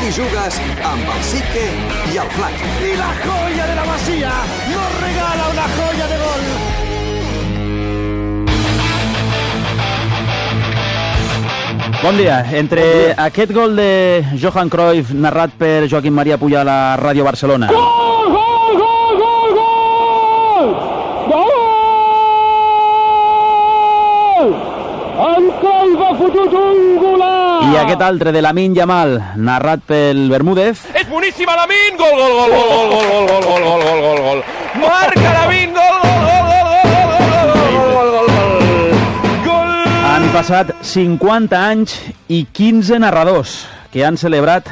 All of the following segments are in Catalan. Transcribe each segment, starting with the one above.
T'hi jugues amb el Sique i el Flac. I la joia de la Masia nos regala una joia de gol. Bon dia. Entre aquest gol de Johan Cruyff narrat per Joaquim Maria Pujal a Ràdio Barcelona. Gol, gol, gol, gol, gol! Gol! En Cruyff ha fotut un golaç! I aquest altre de Lamine Yamal, narrat pel Bermúdez. És boníssima Lamine, gol, gol, gol, gol, gol, gol, gol, gol, gol, gol, gol, gol. Marca Lamine, gol, gol, gol, gol, gol, gol, gol, gol. Han passat 50 anys i 15 narradors que hem celebrat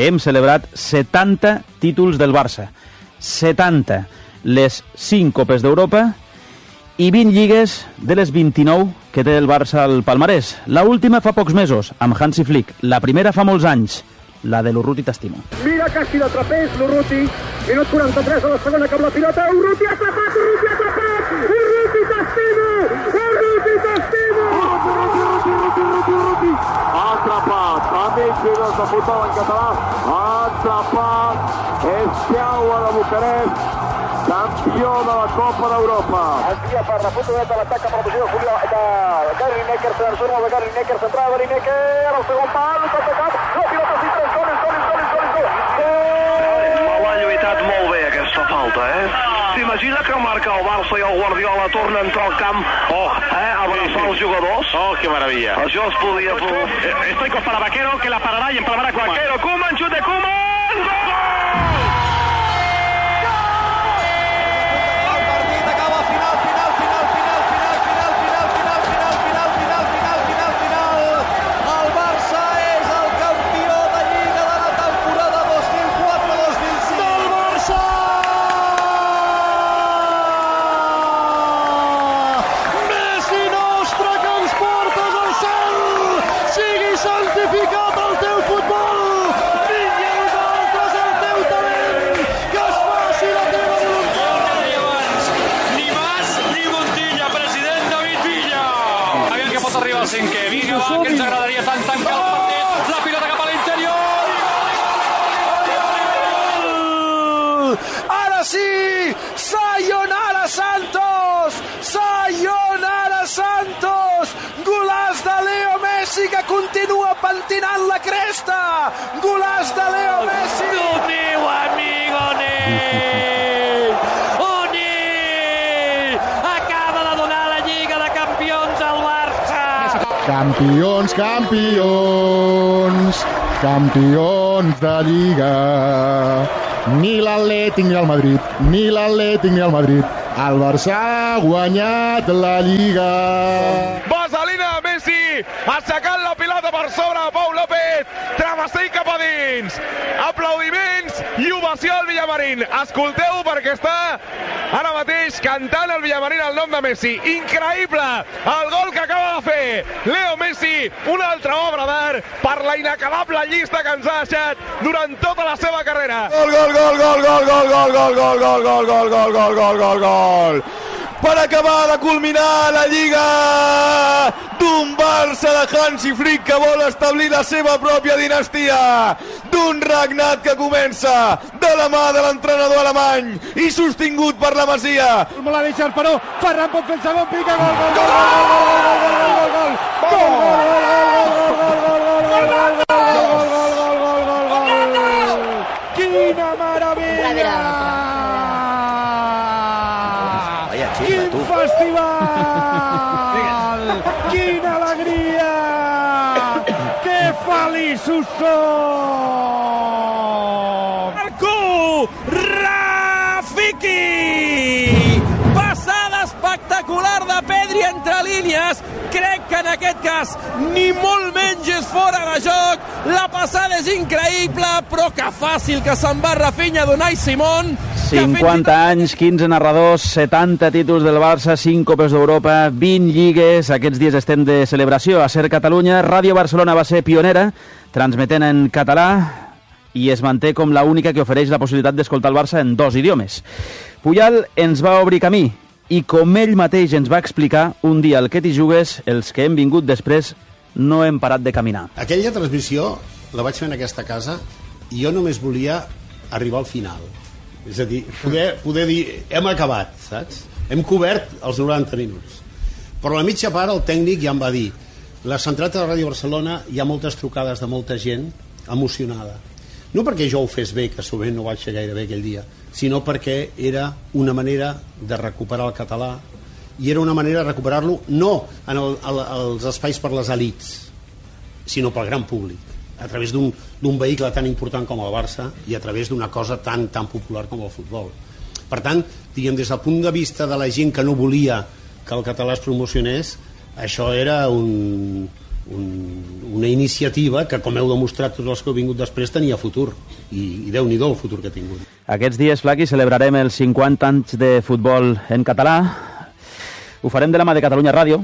70 títols del Barça. 70. Les 5 Copes d'Europa i 20 lligues de les 29 que té el Barça al palmarès. La última fa pocs mesos, amb Hansi Flick. La primera fa molts anys, la de l'Urruti t'estimo. Mira que ha sido trapés l'Urruti. Minut 43 de la segona cap la pilota. Urruti ha atrapat, Urruti ha atrapat! Urruti t'estimo! Urruti t'estimo! Urruti! Ha atrapat, amics i dos de futbol en català. Ha atrapat Steaua de Bucarest, campió de la Copa d'Europa. Envia per la fotoneta, l'atac cap a la posició de Gary Lineker, se n'ensona de Gary Lineker, centrada de Lineker, al segon pal, cop de cap, la pilota s'hi L'ha lluitat molt bé aquesta falta, S'imagina que marca el Barça i el Guardiola torna a entrar al camp a abraçar els jugadors? Oh, qué maravilla. Això es podia fer. Stoikov para Vaquero, que la parará y empalará Koeman. Vaquero, Koeman, xut de Koeman! Gol! Ara sí! Sayonara Santos! Sayonara Santos! Golaç de Leo Messi que continua pentinant la cresta! Golaç de Leo Messi! Tu meu amigo Ney! O Ney! Acaba de donar la Lliga de Campions al Barça! Campions, campions! Campions de Lliga! Ni l'Atlètic ni el Madrid, ni l'Atlètic ni el Madrid. El Barça ha guanyat la Lliga. Vaselina de Messi, aixecant la pilota per sobre de Pau López, travessell cap a dins. Aplaudiments i ovació al Villamarín. Escolteu perquè està ara mateix cantant el Villamarín el nom de Messi. Increïble el gol que acaba de fer Leo Messi, una altra obra d'art per la inacabable llista que ens ha deixat durant tota la seva carrera. Gol, gol, gol, gol, gol, gol, gol, gol, gol, gol, gol, gol, gol, gol, gol, gol, gol. Per acabar de culminar la Lliga d'un Barça de Hansi Flick que vol establir la seva pròpia dinastia, d'un regnat que comença de la mà de l'entrenador alemany i sostingut per la Masia. Me l'ha deixat, però Ferran pot fer el segon pica, gol, gol, gol, gol, gol, gol, gol, quina meravella! Quin festival! Quina alegria! Que feliços som! Marco Rafiki! Passada espectacular de Pedri entre línies. Crec que en aquest cas ni molt menys és fora de joc. La passada és increïble, però que fàcil que se'n va Rafinha, Unai Simón. 50 anys, 15 narradors, 70 títols del Barça, 5 Copes d'Europa, 20 lligues. Aquests dies estem de celebració a Ser Catalunya. Ràdio Barcelona va ser pionera, transmetent en català, i es manté com la única que ofereix la possibilitat d'escoltar el Barça en 2 idiomes. Pujal ens va obrir camí, i com ell mateix ens va explicar, un dia al que t'hi jugues, els que hem vingut després no hem parat de caminar. Aquella transmissió la vaig fer en aquesta casa i jo només volia arribar al final, és a dir, poder dir hem acabat, saps? Hem cobert els 90 minuts. Però a la mitja part el tècnic ja em va dir: la central de la Ràdio Barcelona hi ha moltes trucades de molta gent emocionada, no perquè jo ho fes bé, que sovint no ho vaig fer gaire bé aquell dia, sinó perquè era una manera de recuperar el català, i era una manera de recuperar-lo no en els espais per les elits, sinó pel gran públic, a través d'un vehicle tan important com el Barça i a través d'una cosa tan popular com el futbol. Per tant, diguem, des del punt de vista de la gent que no volia que el català es promocionés, això era una iniciativa que, com heu demostrat tots els que heu vingut després, tenia futur, i Déu-n'hi-do el futur que ha tingut. Aquests dies, Flaqui, celebrarem els 50 anys de futbol en català. Ho farem de la mà de Catalunya Ràdio,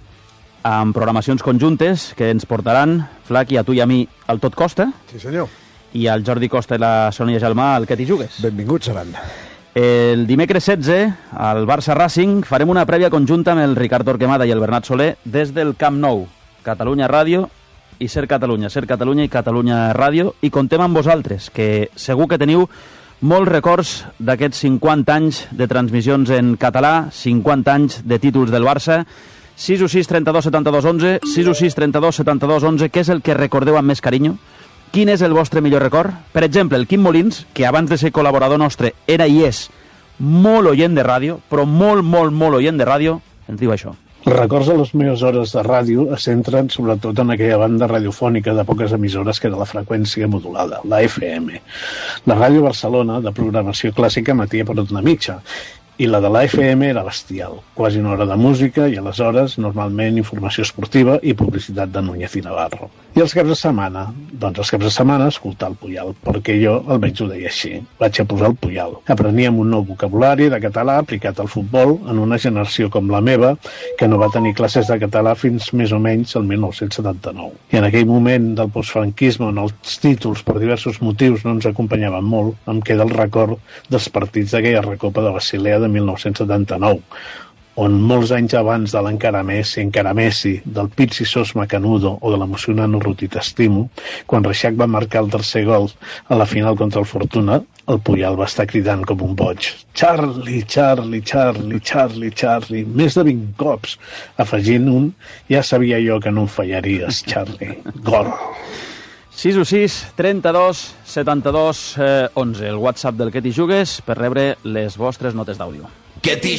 amb programacions conjuntes que ens portaran, Flaqui, a tu i a mi, al Tot Costa. Sí, senyor. I al Jordi Costa i la Sònia Gelmà, al Que t'hi jugues. Benvinguts seran. El dimecres 16, al Barça Racing, farem una prèvia conjunta amb el Ricard Torquemada i el Bernat Soler des del Camp Nou. Catalunya Ràdio i Ser Catalunya i Catalunya Ràdio, i contem amb vosaltres, que segur que teniu molts records d'aquests 50 anys de transmissions en català, 50 anys de títols del Barça. 616 32 72 11, 616 32 72 11, què és el que recordeu amb més carinyo? Quin és el vostre millor record? Per exemple, el Quim Molins, que abans de ser col·laborador nostre era i és molt oient de ràdio, però molt oient de ràdio, ens diu això. Els records de les meves hores de ràdio es centren sobretot en aquella banda radiofònica de poques emissores que era la freqüència modulada, la FM. La Ràdio Barcelona, de programació clàssica, emetia per una mitja, i la de la FM era bestial, quasi una hora de música i aleshores normalment informació esportiva i publicitat de Núñez i Navarro. I els caps de setmana? Doncs els caps de setmana escoltar el Puyal, perquè jo almenys ho deia així, vaig a posar el Puyal. Apreníem un nou vocabulari de català aplicat al futbol en una generació com la meva, que no va tenir classes de català fins més o menys el 1979. I en aquell moment del postfranquisme on els títols per diversos motius no ens acompanyaven molt, em queda el record dels partits d'aquella Recopa de Basilea de 1979, on molts anys abans de l'encara Messi, del Pizzi Sos Macanudo o de l'emocionant Urruti T'estimo, quan Reixac va marcar el tercer gol a la final contra el Fortuna, el Puyal va estar cridant com un boig: Charlie, Charlie, Charlie, Charlie, Charlie, més de 20 cops, afegint un: ja sabia jo que no em fallaries, Charlie, gol. 616 32 72 11, el WhatsApp del Que t'hi jugues, per rebre les vostres notes d'àudio. Que t'hi